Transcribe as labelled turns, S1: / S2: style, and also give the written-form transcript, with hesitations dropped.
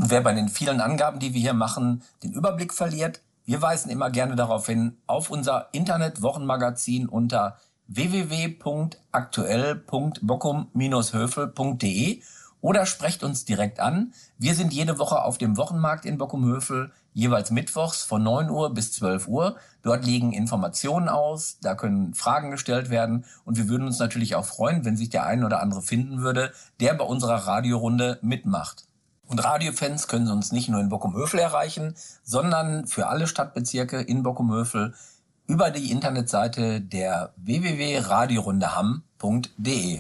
S1: Und wer bei den vielen Angaben, die wir hier machen, den Überblick verliert, wir weisen immer gerne darauf hin, auf unser Internet-Wochenmagazin unter www.aktuell.bockum-hövel.de oder sprecht uns direkt an. Wir sind jede Woche auf dem Wochenmarkt in Bockum-Hövel, jeweils mittwochs von 9 Uhr bis 12 Uhr. Dort liegen Informationen aus, da können Fragen gestellt werden und wir würden uns natürlich auch freuen, wenn sich der ein oder andere finden würde, der bei unserer Radiorunde mitmacht. Und Radiofans können Sie uns nicht nur in Bockum-Hövel erreichen, sondern für alle Stadtbezirke in Bockum-Hövel über die Internetseite der www.radiorundeham.de.